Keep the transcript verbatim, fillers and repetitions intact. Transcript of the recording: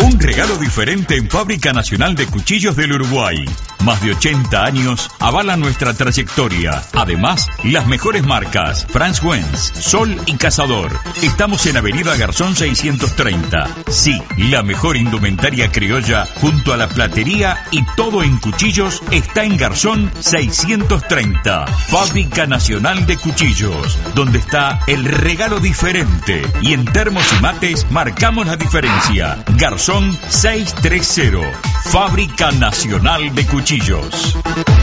Un regalo diferente en Fábrica Nacional de Cuchillos del Uruguay. Más de ochenta años avalan nuestra trayectoria. Además, las mejores marcas: Franz Wenz, Sol y Cazador. Estamos en Avenida Garzón seiscientos treinta. Sí, la mejor indumentaria criolla junto a la platería y todo en cuchillos está en Garzón seiscientos treinta. Fábrica Nacional de Cuchillos, donde está el regalo diferente. Y en termos y mates marcamos la diferencia. Garzón seiscientos treinta. Fábrica Nacional de Cuchillos.